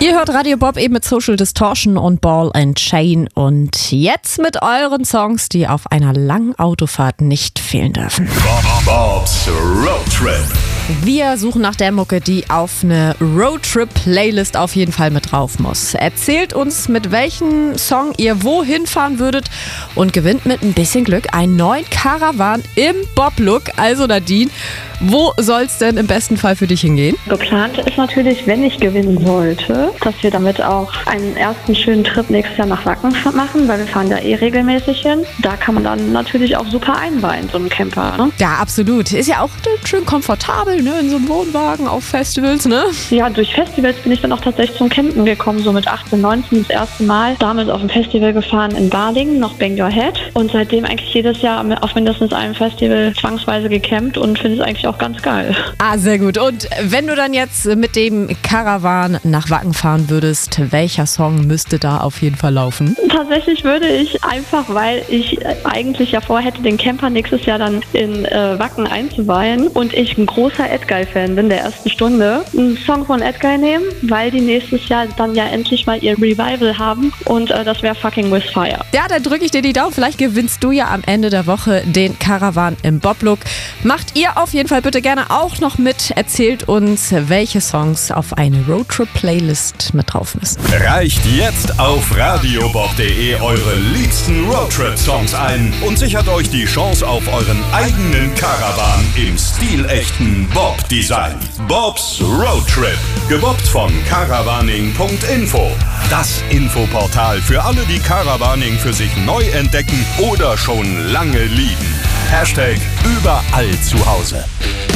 Ihr hört Radio Bob eben mit Social Distortion und Ball and Chain und jetzt mit euren Songs, die auf einer langen Autofahrt nicht fehlen dürfen. Bob's Road Trip. Wir suchen nach der Mucke, die auf eine Roadtrip-Playlist auf jeden Fall mit drauf muss. Erzählt uns, mit welchem Song ihr wohin fahren würdet und gewinnt mit ein bisschen Glück einen neuen Caravan im Bob-Look. Also Nadine, wo soll's denn im besten Fall für dich hingehen? Geplant ist natürlich, wenn ich gewinnen sollte, dass wir damit auch einen ersten schönen Trip nächstes Jahr nach Wacken machen, weil wir fahren da regelmäßig hin. Da kann man dann natürlich auch super einweihen, so einen Camper, ne? Ja, absolut. Ist ja auch schön komfortabel, ne? In so einem Wohnwagen auf Festivals, ne? Ja, durch Festivals bin ich dann auch tatsächlich zum Campen gekommen, so mit 18, 19 das erste Mal. Damals auf ein Festival gefahren in Balingen, noch Bang Your Head. Und seitdem eigentlich jedes Jahr auf mindestens einem Festival zwangsweise gecampt und finde es eigentlich auch ganz geil. Ah, sehr gut. Und wenn du dann jetzt mit dem Caravan nach Wacken fahren würdest, welcher Song müsste da auf jeden Fall laufen? Tatsächlich würde ich einfach, weil ich eigentlich ja vorhätte, den Camper nächstes Jahr dann in Wacken einzuweihen und ich ein großer Edguy-Fan bin der ersten Stunde, einen Song von Edguy nehmen, weil die nächstes Jahr dann ja endlich mal ihr Revival haben und das wäre Fucking With Fire. Ja, dann drücke ich dir die Daumen. Vielleicht gewinnst du ja am Ende der Woche den Caravan im Bob-Look. Macht ihr auf jeden Fall bitte gerne auch noch mit. Erzählt uns, welche Songs auf eine Roadtrip-Playlist mit drauf müssen. Reicht jetzt auf radiobob.de eure liebsten Roadtrip-Songs ein und sichert euch die Chance auf euren eigenen Caravan im stilechten Bob-Design. Bob's Road Trip, gebobbt von caravaning.info. Das Infoportal für alle, die Caravaning für sich neu entdecken oder schon lange lieben. #überall zu Hause.